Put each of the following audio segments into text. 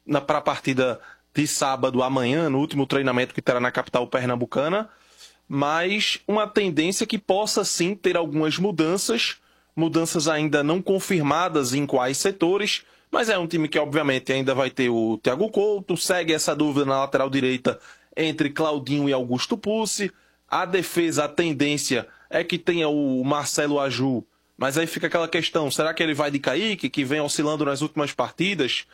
para a partida de sábado amanhã, no último treinamento que terá na capital pernambucana, mas uma tendência que possa sim ter algumas mudanças ainda não confirmadas em quais setores, mas é um time que obviamente ainda vai ter o Thiago Couto, segue essa dúvida na lateral direita entre Claudinho e Augusto Pucci, a defesa, a tendência é que tenha o Marcelo Aju, mas aí fica aquela questão, será que ele vai de Kaique, que vem oscilando nas últimas partidas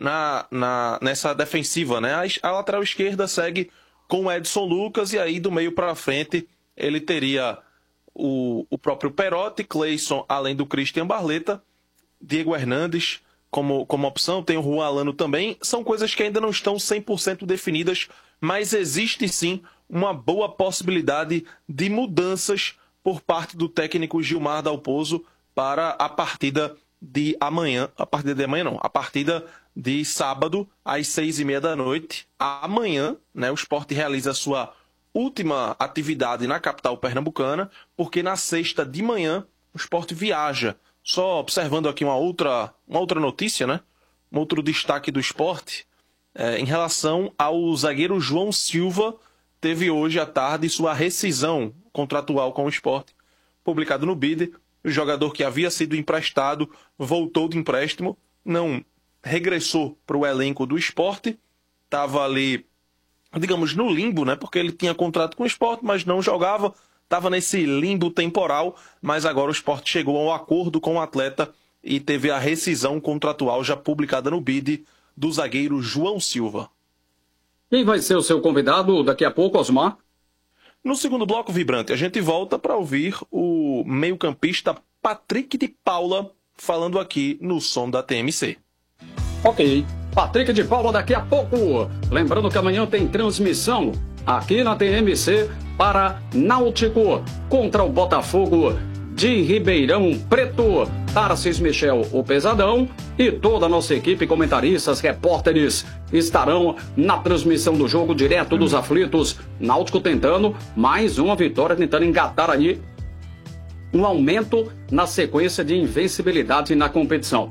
nessa defensiva, né? A lateral esquerda segue com o Edson Lucas, e aí do meio para frente ele teria o próprio Perotti, Cleison, além do Christian Barleta, Diego Hernandes como opção, tem o Juan Alano também. São coisas que ainda não estão 100% definidas, mas existe sim uma boa possibilidade de mudanças por parte do técnico Gilmar Dalpozo para a partida de amanhã. A partida de sábado, às 6h30 da noite. Amanhã, né, o Sport realiza a sua última atividade na capital pernambucana, porque na sexta de manhã o Sport viaja. Só observando aqui uma outra notícia, né? Um outro destaque do Sport, em relação ao zagueiro João Silva, teve hoje à tarde sua rescisão contratual com o Sport, publicado no BID. O jogador que havia sido emprestado voltou de empréstimo, não regressou para o elenco do Sport, estava ali, digamos, no limbo, né? Porque ele tinha contrato com o Sport, mas não jogava, estava nesse limbo temporal, mas agora o Sport chegou a um acordo com o atleta e teve a rescisão contratual já publicada no BID do zagueiro João Silva. Quem vai ser o seu convidado daqui a pouco, Osmar? No segundo bloco, Vibrante, a gente volta para ouvir o meio-campista Patrick de Paula falando aqui no som da TMC. Ok, Patrick de Paula daqui a pouco. Lembrando que amanhã tem transmissão aqui na TMC para Náutico contra o Botafogo de Ribeirão Preto. Tarcís Michel, o Pesadão, e toda a nossa equipe, comentaristas, repórteres, estarão na transmissão do jogo direto dos aflitos. Náutico tentando mais uma vitória, tentando engatar aí um aumento na sequência de invencibilidade na competição.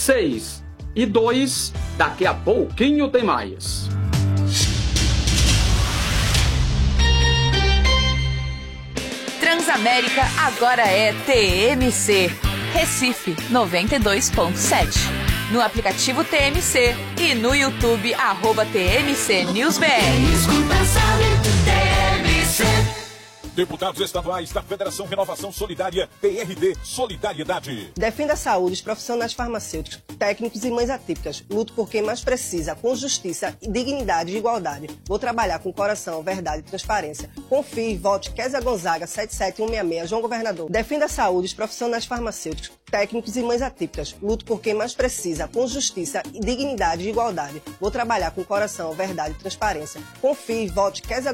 6-2, daqui a pouquinho tem mais. Transamérica agora é TMC. Recife 92.7. No aplicativo TMC e no YouTube @TMC NewsBR. Deputados estaduais da Federação Renovação Solidária, PRD Solidariedade. Defenda a saúde, os profissionais farmacêuticos, técnicos e mães atípicas. Luto por quem mais precisa, com justiça, dignidade e igualdade. Vou trabalhar com coração, verdade e transparência. Confie, vote Kézia Gonzaga, 77166, João Governador. Defenda a saúde, os profissionais farmacêuticos, técnicos e mães atípicas. Luto por quem mais precisa, com justiça, dignidade e igualdade. Vou trabalhar com coração, verdade e transparência. Confie, vote Kézia